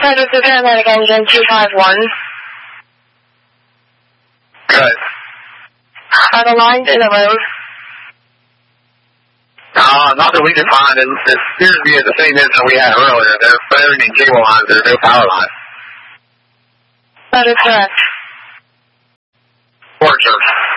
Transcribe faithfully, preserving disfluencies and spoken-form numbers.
That is the paramedic engine two five one. Good. Are the lines in the road? Uh, not that we can find. It, it appears to be at the same incident we had earlier. They're flaring in cable lines. There's no power lines. That is correct. Orchard.